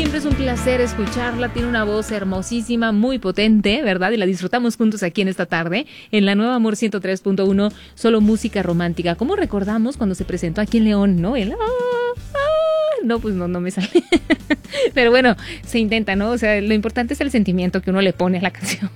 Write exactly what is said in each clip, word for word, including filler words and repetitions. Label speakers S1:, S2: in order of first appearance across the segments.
S1: siempre es un placer escucharla, tiene una voz hermosísima, muy potente, ¿verdad? Y la disfrutamos juntos aquí en esta tarde, en la Nueva Amor ciento tres punto uno, solo música romántica. Como recordamos cuando se presentó aquí en León, ¿no? El... Ah, ah, no, pues no, no me sale. Pero bueno, se intenta, ¿no? O sea, lo importante es el sentimiento que uno le pone a la canción.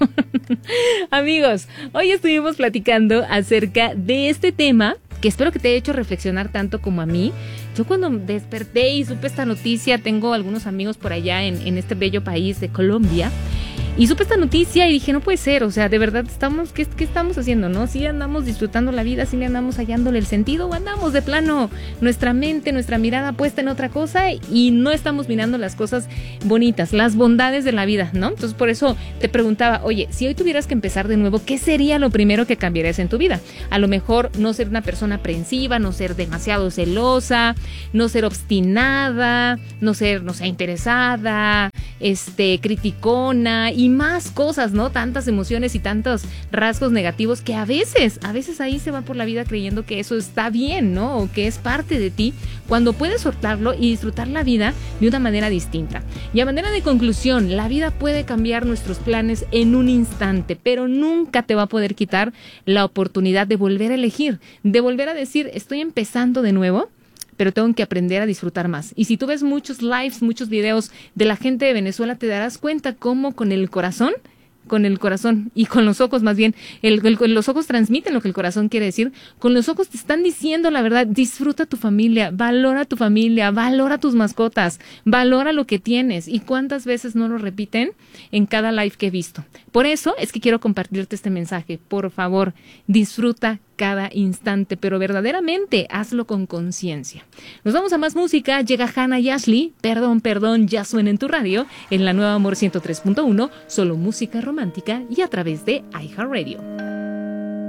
S1: Amigos, hoy estuvimos platicando acerca de este tema que espero que te haya hecho reflexionar tanto como a mí. Yo cuando desperté y supe esta noticia, tengo algunos amigos por allá en, en este bello país de Colombia, y supe esta noticia y dije, no puede ser, o sea, de verdad, estamos, ¿qué, qué estamos haciendo, no? ¿Sí andamos disfrutando la vida, sí le andamos hallándole el sentido, o andamos de plano nuestra mente, nuestra mirada puesta en otra cosa y no estamos mirando las cosas bonitas, las bondades de la vida, ¿no? Entonces, por eso te preguntaba, oye, si hoy tuvieras que empezar de nuevo, ¿qué sería lo primero que cambiarías en tu vida? A lo mejor no ser una persona aprensiva, no ser demasiado celosa, no ser obstinada, no ser, no sé, interesada, este, criticona y más cosas, ¿no? Tantas emociones y tantos rasgos negativos que a veces, a veces ahí se va por la vida creyendo que eso está bien, ¿no? O que es parte de ti, cuando puedes soltarlo y disfrutar la vida de una manera distinta. Y a manera de conclusión, la vida puede cambiar nuestros planes en un instante, pero nunca te va a poder quitar la oportunidad de volver a elegir, de volver a decir, estoy empezando de nuevo, pero tengo que aprender a disfrutar más. Y si tú ves muchos lives, muchos videos de la gente de Venezuela, te darás cuenta cómo con el corazón, con el corazón y con los ojos más bien, el, el, los ojos transmiten lo que el corazón quiere decir, con los ojos te están diciendo la verdad, disfruta tu familia, valora tu familia, valora tus mascotas, valora lo que tienes. ¿Y cuántas veces no lo repiten en cada live que he visto? Por eso es que quiero compartirte este mensaje. Por favor, disfruta cada instante, pero verdaderamente hazlo con conciencia. Nos vamos a más música. Llega Hannah y Ashley, Perdón, Perdón, ya suena en tu radio, en la Nueva Amor ciento tres punto uno, solo música romántica y a través de iHeartRadio.